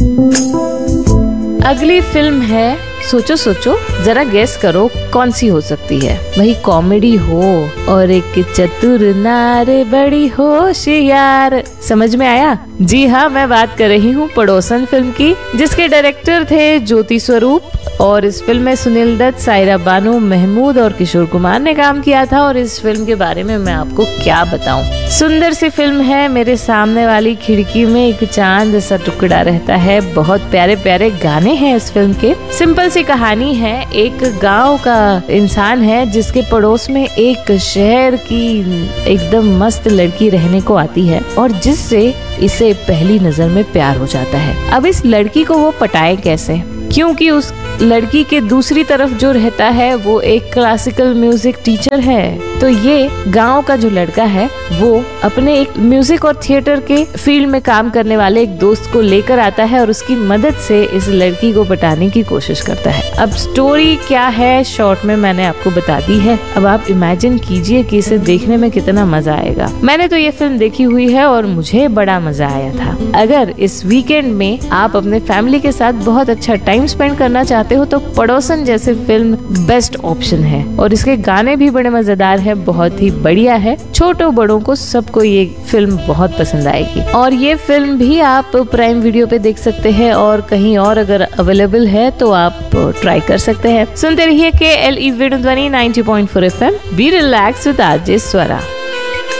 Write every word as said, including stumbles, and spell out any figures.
अगली फिल्म है, सोचो सोचो जरा गेस करो कौन सी हो सकती है। वही कॉमेडी हो और एक चतुर नार बड़ी होशियार। समझ में आया? जी हाँ, मैं बात कर रही हूँ पड़ोसन फिल्म की, जिसके डायरेक्टर थे ज्योति स्वरूप। और इस फिल्म में सुनील दत्त, सायरा बानू, महमूद और किशोर कुमार ने काम किया था। और इस फिल्म के बारे में मैं आपको क्या बताऊं। सुंदर सी फिल्म है। मेरे सामने वाली खिड़की में एक चांद सा टुकड़ा रहता है। बहुत प्यारे प्यारे गाने हैं इस फिल्म के। सिंपल सी कहानी है। एक गांव का इंसान है जिसके पड़ोस में एक शहर की एकदम मस्त लड़की रहने को आती है और जिससे इसे पहली नजर में प्यार हो जाता है। अब इस लड़की को वो पटाए कैसे, क्योंकि उस लड़की के दूसरी तरफ जो रहता है वो एक क्लासिकल म्यूजिक टीचर है। तो ये गांव का जो लड़का है वो अपने एक म्यूजिक और थिएटर के फील्ड में काम करने वाले एक दोस्त को लेकर आता है और उसकी मदद से इस लड़की को पटाने की कोशिश करता है। अब स्टोरी क्या है शॉर्ट में मैंने आपको बता दी है। अब आप इमेजिन कीजिए कि इसे देखने में कितना मजा आएगा। मैंने तो ये फिल्म देखी हुई है और मुझे बड़ा मजा आया था। अगर इस वीकेंड में आप अपने फैमिली के साथ बहुत अच्छा टाइम स्पेंड करना चाहते हो तो पड़ोसन जैसे फिल्म बेस्ट ऑप्शन है। और इसके गाने भी बड़े मजेदार है, बहुत ही बढ़िया है। छोटों बड़ों को सबको ये फिल्म बहुत पसंद आएगी। और ये फिल्म भी आप प्राइम वीडियो पे देख सकते हैं और कहीं और अगर अवेलेबल है तो आप ट्राई कर सकते हैं। सुनते रहिए के L E वेणुध्वनि ninety point four F M. Be relax with RJ Swara.